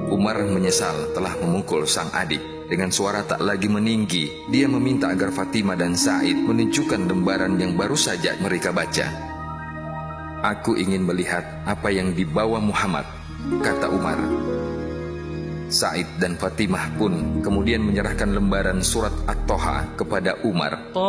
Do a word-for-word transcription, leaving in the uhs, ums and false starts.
Umar menyesal telah memukul sang adik. Dengan suara tak lagi meninggi, dia meminta agar Fatimah dan Sa'id menunjukkan lembaran yang baru saja mereka baca. "Aku ingin melihat apa yang dibawa Muhammad," kata Umar. Sa'id dan Fatimah pun kemudian menyerahkan lembaran surat At-Toha kepada Umar.